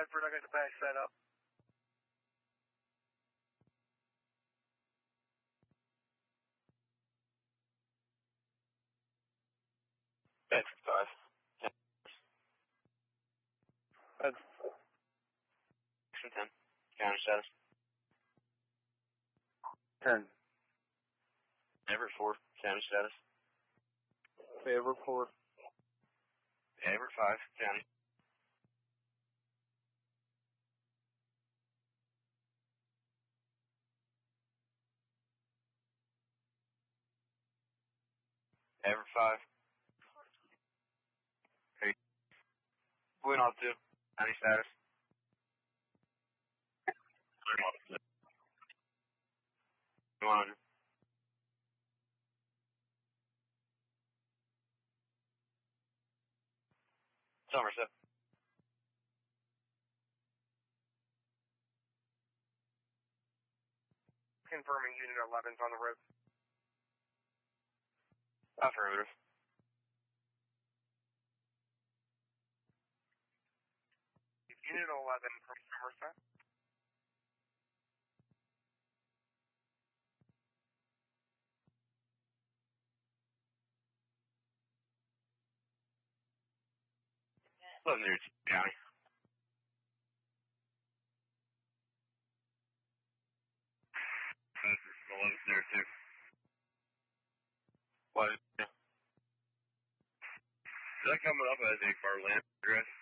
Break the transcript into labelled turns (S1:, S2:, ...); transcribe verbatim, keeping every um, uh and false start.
S1: Bedford, I got the bag set up.
S2: Bedford five.
S1: Bedford.
S2: ten. County status.
S1: ten.
S2: Everett four. County status.
S1: Everett four.
S2: Everett five. County. Everett five. Hey. Blue Knob two. County status. one hundred. Somerset.
S1: Confirming Unit eleven's on the road.
S2: Affirmative.
S1: Unit eleven from Somerset.
S2: eleven near County. eleven near two. What? Is that coming up as a Farland address?